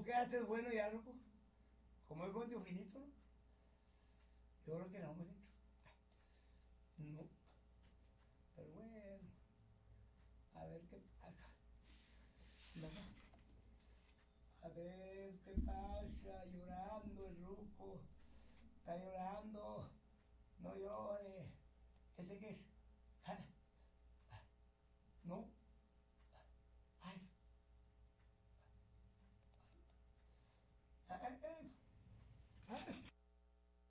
¿O quedaste bueno ya, loco? Como el con Teofilito, ¿no? Yo creo que no, manito. No. Pero bueno, a ver qué pasa. No. A ver qué pasa, llorando el ruco. Está llorando. No llore. ¿Ese qué es?